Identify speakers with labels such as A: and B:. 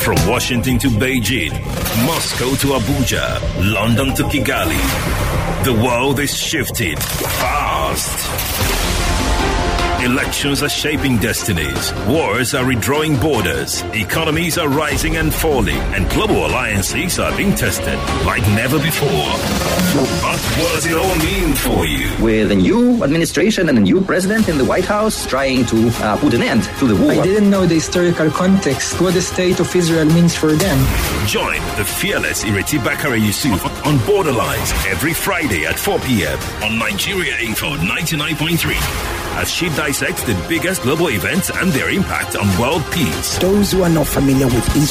A: From Washington to Beijing, Moscow to Abuja, London to Kigali, the world is shifting fast. Elections are shaping destinies. Wars are redrawing borders. Economies are rising and falling. And global alliances are being tested like never before. But what does it all mean for you?
B: With a new administration and a new president in the White House trying to put an end to the war.
C: I didn't know the historical context, what the state of Israel means for them.
A: Join the fearless Ireti Bakare Yusuf on Borderlines every Friday at 4 p.m. on Nigeria Info 99.3. As she dissects the biggest global events and their impact on world peace.
D: Those who are not familiar with Israel